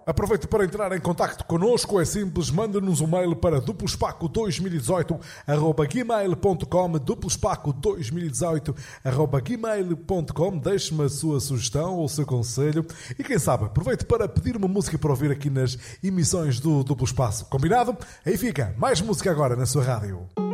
Aproveite para entrar em contacto connosco, é simples, manda-nos um mail para duplospaco2018@gmail.com, duplospaco2018@gmail.com, deixe-me a sua sugestão ou o seu conselho e quem sabe, aproveite para pedir uma música para ouvir aqui nas emissões do Duplo Espaço. Combinado? Aí fica, mais música agora na sua rádio.